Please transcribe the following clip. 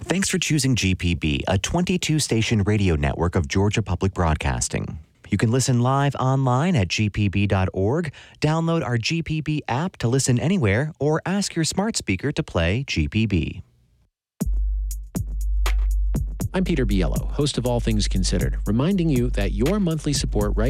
Thanks for choosing GPB, a 22-station radio network of Georgia Public Broadcasting. You can listen live online at gpb.org, download our GPB app to listen anywhere, or ask your smart speaker to play GPB. I'm Peter Biello, host of All Things Considered, reminding you that your monthly support right